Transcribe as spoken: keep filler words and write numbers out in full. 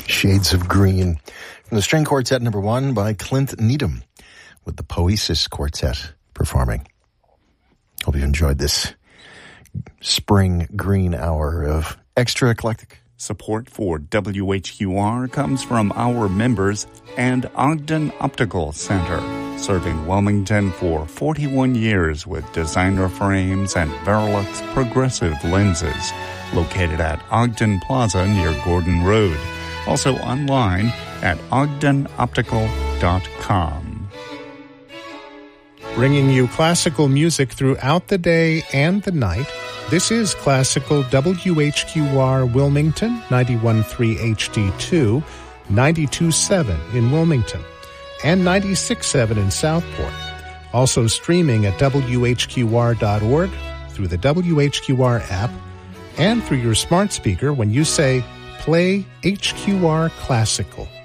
Shades of Green from the String Quartet number one by Clint Needham with the Poesis Quartet performing. Hope you enjoyed this spring green hour of Extra Eclectic. Support for W H Q R comes from our members and Ogden Optical Center, serving Wilmington for forty-one years with designer frames and Verilux progressive lenses, located at Ogden Plaza near Gordon Road. Also online at ogden optical dot com. Bringing you classical music throughout the day and the night, this is Classical W H Q R Wilmington, ninety-one point three H D two, ninety-two point seven in Wilmington, and ninety-six point seven in Southport. Also streaming at W H Q R dot org, through the W H Q R app, and through your smart speaker when you say, Play H Q R Classical.